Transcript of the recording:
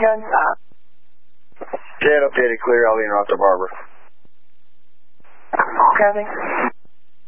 gunshot. Jet updated clear, I'll be in Rock the Barber. Copy.